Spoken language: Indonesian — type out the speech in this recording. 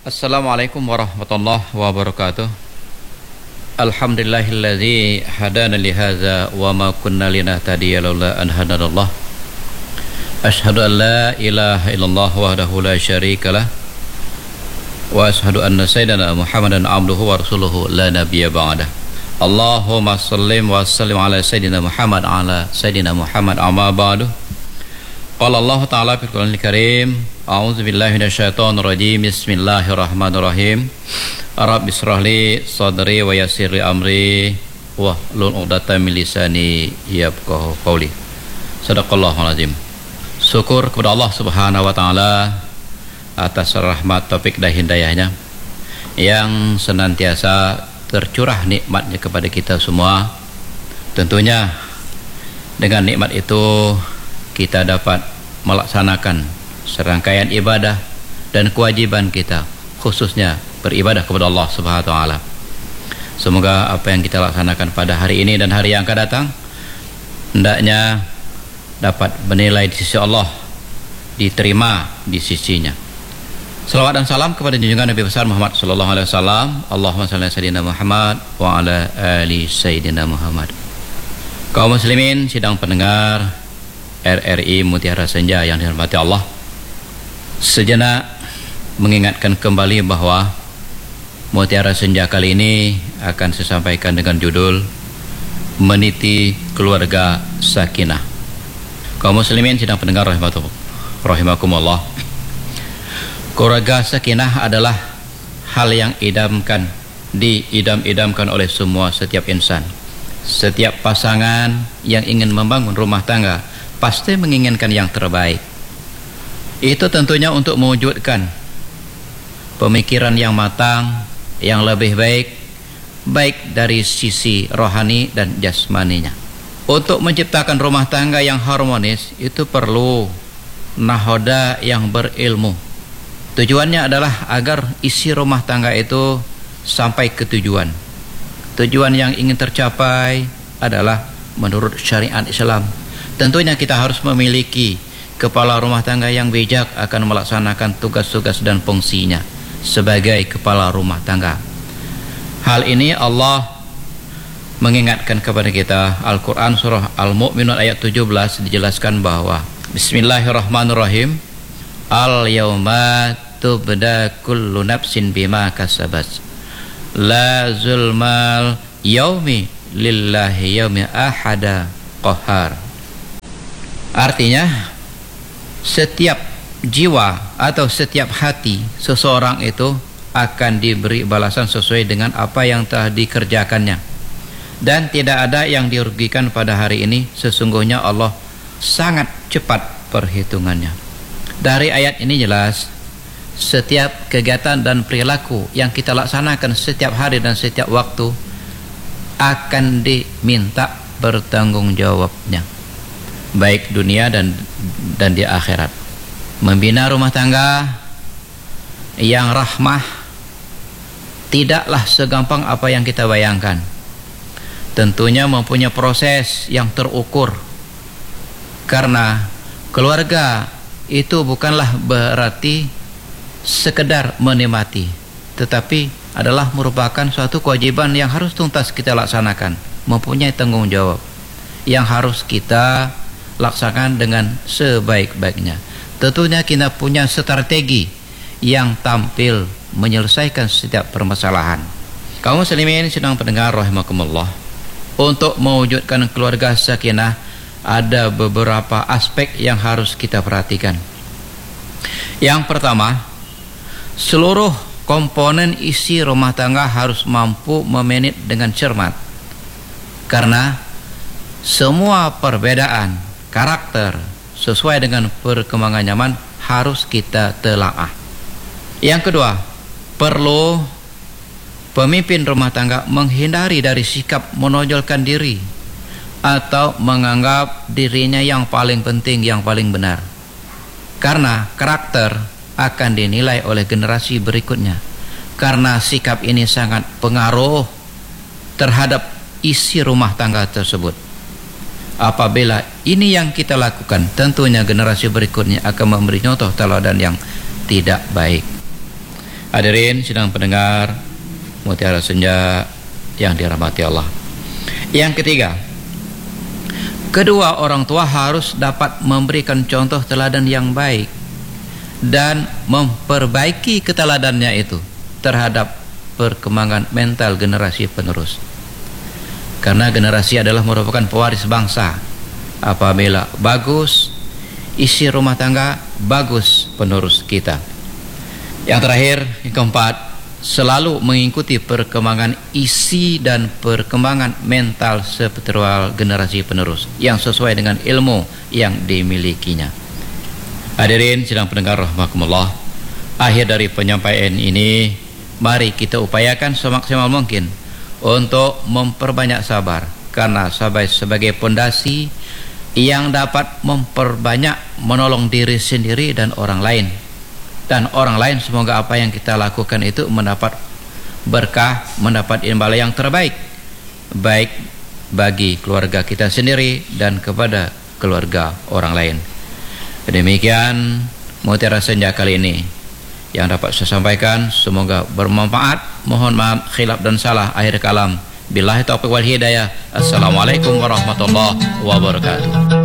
Assalamualaikum warahmatullahi wabarakatuh. Alhamdulillahilladzi hadana li hadza wa ma kunna linahtadiya laula an hadanallah. Asyhadu an la ilaha illallah wahdahu la syarikalah wa asyhadu anna sayyidana Muhammadan abduhu wa rasuluhu la nabiyya ba'dah. Allahumma shalli wa sallim ala sayyidina Muhammad amma ba'du. Qala Allah Ta'ala fil Qur'anil Karim, a'udzu billahi minasyaitonir rajim. Bismillahirrahmanirrahim. Rabbi shrah li sadri wa yassir li amri wahlul 'uqdatam min lisani yafqahu qawli. Shadaqallahul azim. Syukur kepada Allah Subhanahu wa taala atas rahmat, taufik dan hidayahnya yang senantiasa tercurah nikmatnya kepada kita semua. Tentunya dengan nikmat itu kita dapat melaksanakan serangkaian ibadah dan kewajiban kita, khususnya beribadah kepada Allah Subhanahu wa taala. Semoga apa yang kita laksanakan pada hari ini dan hari yang akan datang hendaknya dapat bernilai di sisi Allah, diterima di sisinya. Salawat dan salam kepada junjungan Nabi besar Muhammad sallallahu alaihi wasallam. Allahumma shalli ala sayyidina Muhammad wa ala ali sayyidina Muhammad. Kaum muslimin sidang pendengar RRI Mutiara Senja yang dihormati Allah, sejenak mengingatkan kembali bahwa Mutiara Senja kali ini akan saya sampaikan dengan judul Meniti Keluarga Sakinah. Kaum muslimin sidang pendengar rahimakumullah, keluarga sakinah adalah hal yang diidam-idamkan oleh setiap insan. Setiap pasangan yang ingin membangun rumah tangga pasti menginginkan yang terbaik. Itu tentunya untuk mewujudkan pemikiran yang matang, yang lebih baik dari sisi rohani dan jasmaninya. Untuk menciptakan rumah tangga yang harmonis itu perlu nahoda yang berilmu. Tujuannya adalah agar isi rumah tangga itu sampai ke tujuan. Tujuan yang ingin tercapai adalah menurut syariat Islam. Tentunya kita harus memiliki kepala rumah tangga yang bijak akan melaksanakan tugas-tugas dan fungsinya sebagai kepala rumah tangga. Hal ini Allah mengingatkan kepada kita. Al-Quran surah Al-Mu'minun ayat 17 dijelaskan bahwa Bismillahirrahmanirrahim, Al-yawma tubda kullu nafsin bima kasabat la zulmal yaumi lillahi yaumi ahada qahar. Artinya setiap jiwa atau setiap hati seseorang itu akan diberi balasan sesuai dengan apa yang telah dikerjakannya, dan tidak ada yang dirugikan pada hari ini. Sesungguhnya Allah sangat cepat perhitungannya. Dari ayat ini jelas setiap kegiatan dan perilaku yang kita laksanakan setiap hari dan setiap waktu akan diminta bertanggung jawabnya, baik dunia dan di akhirat. Membina rumah tangga yang rahmah tidaklah segampang apa yang kita bayangkan. Tentunya mempunyai proses yang terukur, karena keluarga itu bukanlah berarti sekedar menikmati, tetapi adalah merupakan suatu kewajiban yang harus tuntas kita laksanakan, mempunyai tanggung jawab yang harus kita laksanakan dengan sebaik-baiknya. Tentunya kita punya strategi yang tampil menyelesaikan setiap permasalahan. Kaum muslimin sedang pendengar rahimakumullah, untuk mewujudkan keluarga sakinah ada beberapa aspek yang harus kita perhatikan. Yang pertama, seluruh komponen isi rumah tangga harus mampu memanage dengan cermat, karena semua perbedaan karakter sesuai dengan perkembangan zaman harus kita telaah. Yang kedua, perlu pemimpin rumah tangga menghindari dari sikap menonjolkan diri atau menganggap dirinya yang paling penting, yang paling benar, karena karakter akan dinilai oleh generasi berikutnya. Karena sikap ini sangat pengaruh terhadap isi rumah tangga tersebut. Apabila ini yang kita lakukan, tentunya generasi berikutnya akan memberi contoh teladan yang tidak baik. Hadirin sidang pendengar Mutiara Senja yang dirahmati Allah. Yang ketiga, kedua orang tua harus dapat memberikan contoh teladan yang baik dan memperbaiki keteladannya itu terhadap perkembangan mental generasi penerus. Karena generasi adalah merupakan pewaris bangsa. Apabila bagus isi rumah tangga, bagus penerus kita. Yang terakhir, yang keempat, selalu mengikuti perkembangan isi dan perkembangan mental spiritual generasi penerus yang sesuai dengan ilmu yang dimilikinya. Hadirin sidang pendengar rahimakumullah, akhir dari penyampaian ini, mari kita upayakan semaksimal mungkin untuk memperbanyak sabar, karena sabar sebagai pondasi yang dapat memperbanyak menolong diri sendiri dan orang lain. Dan orang lain semoga apa yang kita lakukan itu mendapat berkah, mendapat imbalan yang terbaik, baik bagi keluarga kita sendiri dan kepada keluarga orang lain. Demikian Mutiara Senja kali ini yang dapat saya sampaikan, semoga bermanfaat. Mohon maaf khilaf dan salah akhir kalam. Billahi taufiq wal hidayah. Assalamualaikum warahmatullahi wabarakatuh.